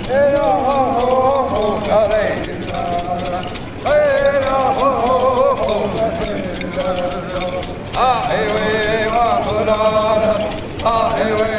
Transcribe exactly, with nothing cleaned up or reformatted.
Ah, hey, way, wa, ho, da, da. Ah, hey, way.